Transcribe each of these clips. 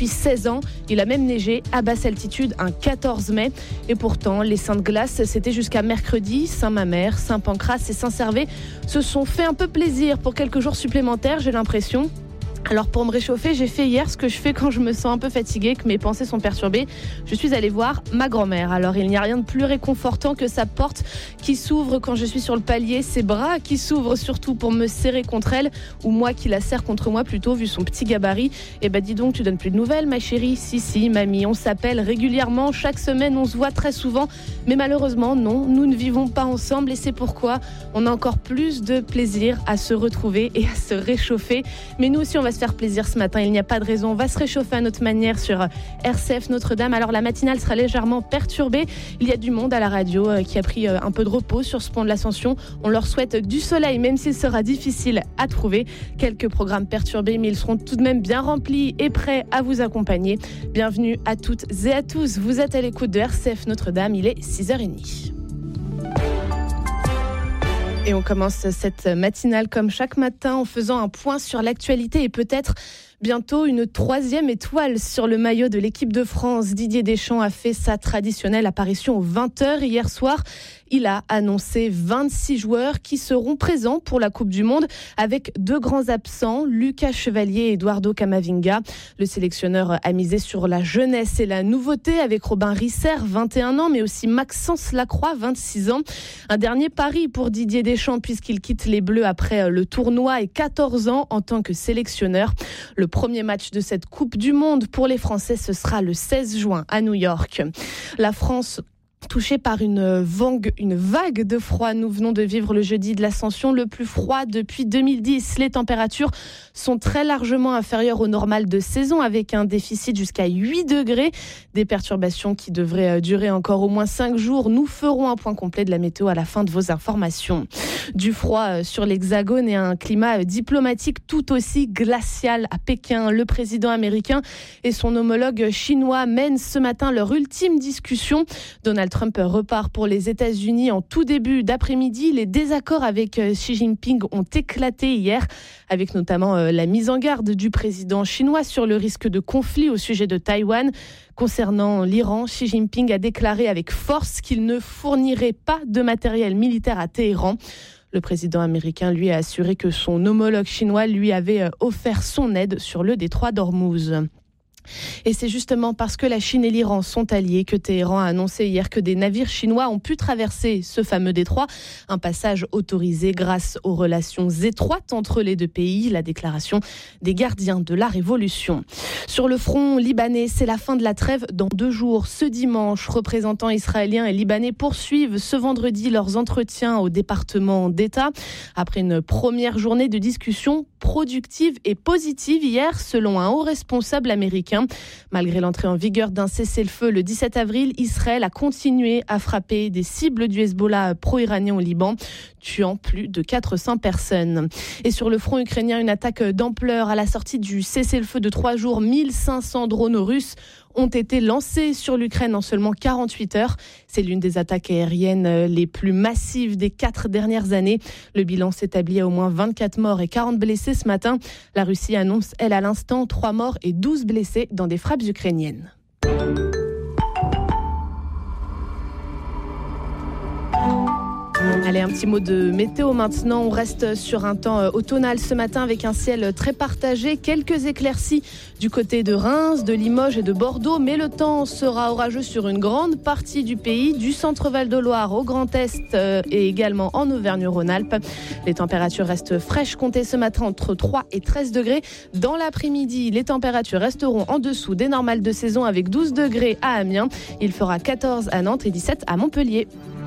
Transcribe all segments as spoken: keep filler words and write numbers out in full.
depuis seize ans. Il a même neigé à basse altitude un quatorze mai. Et pourtant, les Saintes Glaces, c'était jusqu'à mercredi. Saint-Mamère, Saint-Pancrace et Saint-Servais se sont fait un peu plaisir pour quelques jours supplémentaires, j'ai l'impression. Alors pour me réchauffer, j'ai fait hier ce que je fais quand je me sens un peu fatiguée, que mes pensées sont perturbées. Je suis allée voir ma grand-mère. Alors il n'y a rien de plus réconfortant que sa porte qui s'ouvre quand je suis sur le palier, ses bras qui s'ouvrent surtout pour me serrer contre elle, ou moi qui la serre contre moi plutôt, vu son petit gabarit. Eh ben dis donc, tu donnes plus de nouvelles ma chérie? Si si mamie, on s'appelle régulièrement, chaque semaine on se voit très souvent, mais malheureusement non, nous ne vivons pas ensemble et c'est pourquoi on a encore plus de plaisir à se retrouver et à se réchauffer. Mais nous aussi on va se faire plaisir ce matin, il n'y a pas de raison, on va se réchauffer à notre manière sur R C F Notre-Dame. Alors la matinale sera légèrement perturbée, il y a du monde à la radio euh, qui a pris euh, un peu de repos sur ce pont de l'Ascension. On leur souhaite du soleil même s'il sera difficile à trouver. Quelques programmes perturbés mais ils seront tout de même bien remplis et prêts à vous accompagner. Bienvenue à toutes et à tous, vous êtes à l'écoute de R C F Notre-Dame, il est six heures trente. Et on commence cette matinale comme chaque matin en faisant un point sur l'actualité et peut-être bientôt une troisième étoile sur le maillot de l'équipe de France. Didier Deschamps a fait sa traditionnelle apparition aux vingt heures hier soir. Il a annoncé vingt-six joueurs qui seront présents pour la Coupe du Monde avec deux grands absents, Lucas Chevalier et Eduardo Camavinga. Le sélectionneur a misé sur la jeunesse et la nouveauté avec Robin Risser, vingt et un ans, mais aussi Maxence Lacroix, vingt-six ans. Un dernier pari pour Didier Deschamps puisqu'il quitte les Bleus après le tournoi et quatorze ans en tant que sélectionneur. Le premier match de cette Coupe du Monde pour les Français, ce sera le seize juin à New York. La France touchée par une vague, une vague de froid. Nous venons de vivre le jeudi de l'Ascension le plus froid depuis deux mille dix. Les températures sont très largement inférieures au normal de saison avec un déficit jusqu'à huit degrés. Des perturbations qui devraient durer encore au moins cinq jours. Nous ferons un point complet de la météo à la fin de vos informations. Du froid sur l'Hexagone et un climat diplomatique tout aussi glacial à Pékin. Le président américain et son homologue chinois mènent ce matin leur ultime discussion. Donald Trump repart pour les États-Unis en tout début d'après-midi. Les désaccords avec Xi Jinping ont éclaté hier, avec notamment la mise en garde du président chinois sur le risque de conflit au sujet de Taïwan. Concernant l'Iran, Xi Jinping a déclaré avec force qu'il ne fournirait pas de matériel militaire à Téhéran. Le président américain, lui, a assuré que son homologue chinois lui avait offert son aide sur le détroit d'Ormuz. Et c'est justement parce que la Chine et l'Iran sont alliés que Téhéran a annoncé hier que des navires chinois ont pu traverser ce fameux détroit. Un passage autorisé grâce aux relations étroites entre les deux pays, la déclaration des gardiens de la révolution. Sur le front libanais, c'est la fin de la trêve dans deux jours. Ce dimanche, représentants israéliens et libanais poursuivent ce vendredi leurs entretiens au département d'État. Après une première journée de discussion productive et positive hier, selon un haut responsable américain. Malgré l'entrée en vigueur d'un cessez-le-feu le dix-sept avril, Israël a continué à frapper des cibles du Hezbollah pro-iranien au Liban, tuant plus de quatre cents personnes. Et sur le front ukrainien, une attaque d'ampleur à la sortie du cessez-le-feu de trois jours. mille cinq cents drones russes ont été lancés sur l'Ukraine en seulement quarante-huit heures. C'est l'une des attaques aériennes les plus massives des quatre dernières années. Le bilan s'établit à au moins vingt-quatre morts et quarante blessés ce matin. La Russie annonce, elle, à l'instant, trois morts et douze blessés dans des frappes ukrainiennes. Allez, un petit mot de météo maintenant. On reste sur un temps automnal ce matin avec un ciel très partagé. Quelques éclaircies du côté de Reims, de Limoges et de Bordeaux. Mais le temps sera orageux sur une grande partie du pays, du centre Val-de-Loire au Grand Est et également en Auvergne-Rhône-Alpes. Les températures restent fraîches, comptées ce matin entre trois et treize degrés. Dans l'après-midi, les températures resteront en dessous des normales de saison avec douze degrés à Amiens. Il fera quatorze à Nantes et dix-sept à Montpellier.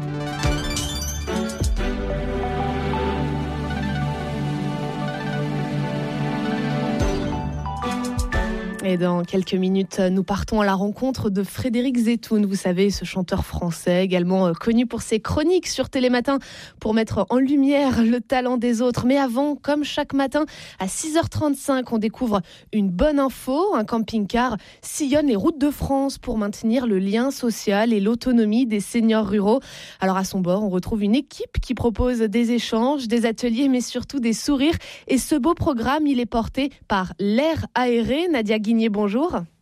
Et dans quelques minutes, nous partons à la rencontre de Frédéric Zetoun. Vous savez, ce chanteur français, également connu pour ses chroniques sur Télématin, pour mettre en lumière le talent des autres. Mais avant, comme chaque matin, à six heures trente-cinq, on découvre une bonne info. Un camping-car sillonne les routes de France pour maintenir le lien social et l'autonomie des seniors ruraux. Alors à son bord, on retrouve une équipe qui propose des échanges, des ateliers, mais surtout des sourires. Et ce beau programme, il est porté par l'air aéré. Nadia Guigné, bonjour.